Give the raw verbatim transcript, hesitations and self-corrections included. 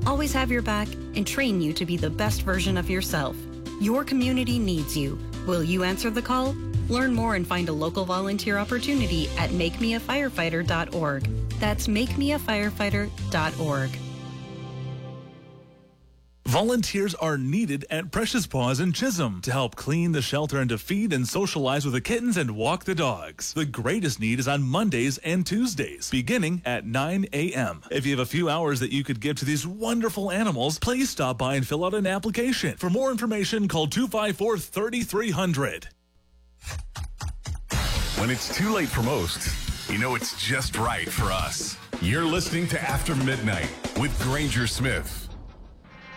always have your back, and train you to be the best version of yourself. Your community needs you. Will you answer the call? Learn more and find a local volunteer opportunity at make me a firefighter dot org. That's make me a firefighter dot org. Volunteers are needed at Precious Paws in Chisholm to help clean the shelter and to feed and socialize with the kittens and walk the dogs. The greatest need is on Mondays and Tuesdays, beginning at nine a.m. If you have a few hours that you could give to these wonderful animals, please stop by and fill out an application. For more information, call two five four, three three zero zero. When it's too late for most, you know it's just right for us. You're listening to After Midnight with Granger Smith.